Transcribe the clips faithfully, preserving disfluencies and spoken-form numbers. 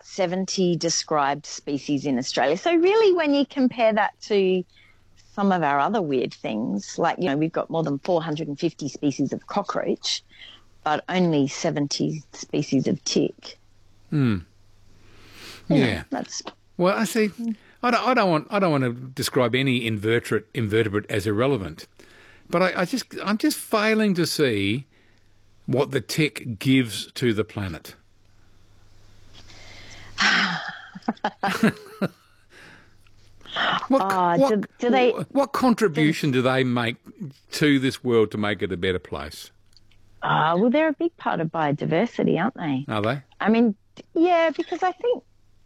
about seventy described species in Australia. So really when you compare that to some of our other weird things, like, you know, we've got more than four hundred fifty species of cockroach, but only seventy species of tick. Hmm. Yeah. yeah. That's... Well, I see. I don't, I don't want. I don't want to describe any invertebrate invertebrate as irrelevant, but I, I just, I'm just failing to see what the tick gives to the planet. what, uh, what, do, do they? What contribution do, do they make to this world to make it a better place? Uh, well, they're a big part of biodiversity, aren't they? Are they? I mean, yeah, because I think,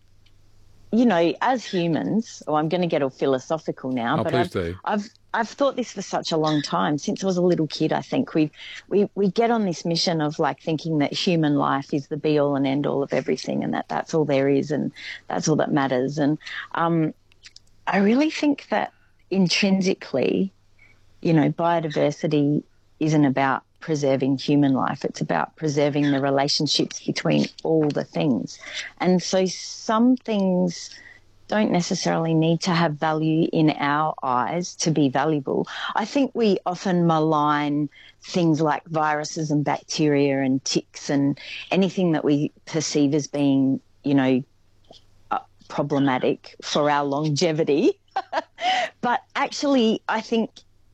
you know, as humans, oh, I'm going to get all philosophical now, oh, but please I've, do. I've I've thought this for such a long time, since I was a little kid. I think we we we get on this mission of like thinking that human life is the be all and end all of everything, and that that's all there is, and that's all that matters. And um, I really think that intrinsically, you know, biodiversity isn't about preserving human life. It's about preserving the relationships between all the things. And so some things don't necessarily need to have value in our eyes to be valuable. I think we often malign things like viruses and bacteria and ticks and anything that we perceive as being, you know, uh, problematic for our longevity. But actually, I think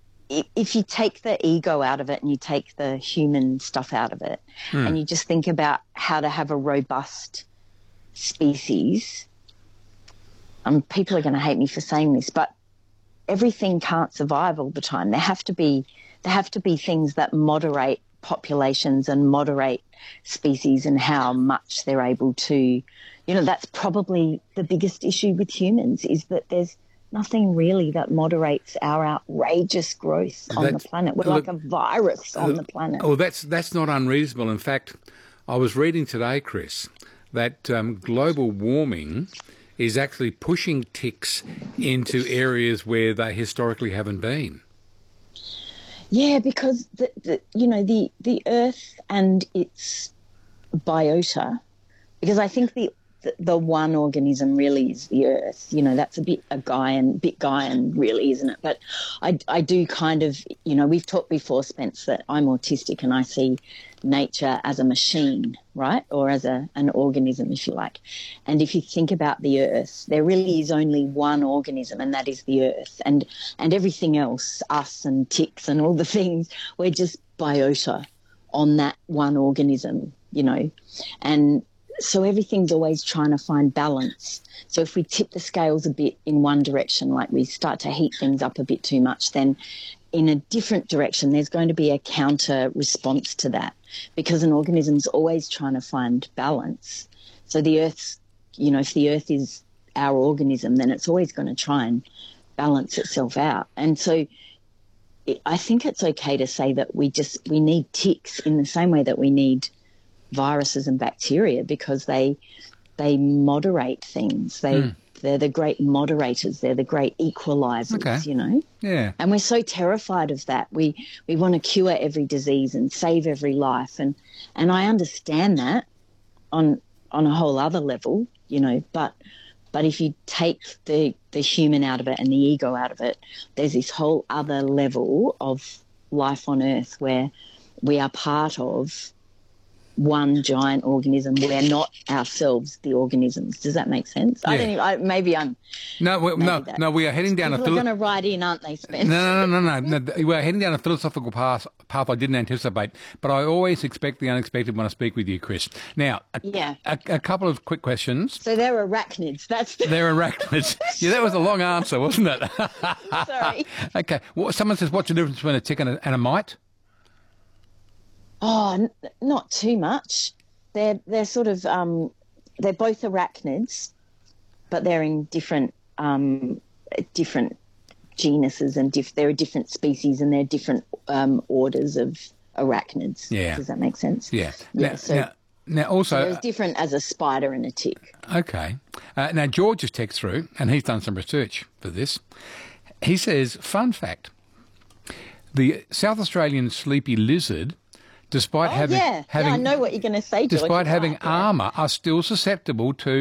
if you take the ego out of it and you take the human stuff out of it, hmm. and you just think about how to have a robust species, um, people are going to hate me for saying this, but everything can't survive all the time. There have to be, there have to be things that moderate populations and moderate species and how much they're able to, you know, that's probably the biggest issue with humans, is that there's nothing really that moderates our outrageous growth on that's, the planet. We're look, like a virus on uh, the planet. Oh, that's that's not unreasonable. In fact, I was reading today, Chris, that um, global warming is actually pushing ticks into areas where they historically haven't been. Yeah, because the, the you know the the Earth and its biota, because I think the the one organism really is the Earth. You know, that's a bit a Gaian, bit Gaian really, isn't it? But I, I do kind of, you know, we've talked before, Spence, that I'm autistic and I see nature as a machine, right? Or as a an organism, if you like. And if you think about the Earth, there really is only one organism, and that is the Earth. And, and everything else, us and ticks and all the things, we're just biota on that one organism, you know. And so everything's always trying to find balance. So if we tip the scales a bit in one direction, like we start to heat things up a bit too much, then in a different direction there's going to be a counter response to that, because an organism's always trying to find balance. So the Earth's, you know, if the Earth is our organism, then it's always going to try and balance itself out. And so it, I think it's okay to say that we just, we need ticks in the same way that we need viruses and bacteria, because they they moderate things. They mm. they're the great moderators. They're the great equalizers. Okay. You know. Yeah. And we're so terrified of that. We we want to cure every disease and save every life. And and I understand that on on a whole other level. You know, but but if you take the the human out of it and the ego out of it, there's this whole other level of life on Earth where we are part of one giant organism. We're not ourselves the organisms. Does that make sense? Yeah. I don't even, I, maybe I'm... No, we, maybe no, that. no, we are heading down People a... People are going to write in, aren't they, Spence? No, no, no, no, no. We're heading down a philosophical path, path I didn't anticipate, but I always expect the unexpected when I speak with you, Chris. Now, a, yeah. a, a couple of quick questions. So they're arachnids. That's the... They're arachnids. Yeah, that was a long answer, wasn't it? Sorry. Okay. Well, someone says, what's the difference between a tick and a, and a mite? Oh, n- not too much. They're they're sort of um, they're both arachnids, but they're in different um, different genuses, and diff- there are different species, and there are different um, orders of arachnids. Yeah. Does that make sense? Yeah. Yeah. Now, so, now, now also, so there's different as a spider and a tick. Okay. Uh, now George has texted through, and he's done some research for this. He says, fun fact: the South Australian sleepy lizard, despite oh, having, yeah. having yeah, I know what you're going to say, George. despite having right, yeah. armour, are still susceptible to